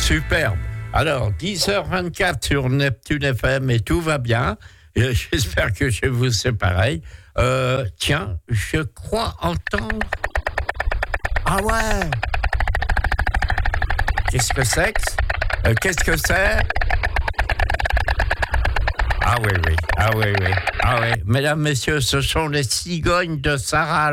Superbe. Alors, 10h24 sur Neptune FM et tout va bien. J'espère que chez vous, c'est pareil. Tiens, je crois entendre... Ah ouais! Qu'est-ce que c'est? Qu'est-ce que c'est? Ah oui. Mesdames, messieurs, ce sont les cigognes de Sarah.